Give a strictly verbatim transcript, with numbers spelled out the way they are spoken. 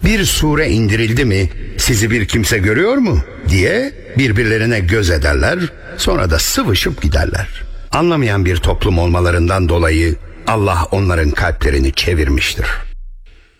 Bir sure indirildi mi sizi bir kimse görüyor mu diye birbirlerine göz ederler, sonra da sıvışıp giderler. Anlamayan bir toplum olmalarından dolayı Allah onların kalplerini çevirmiştir.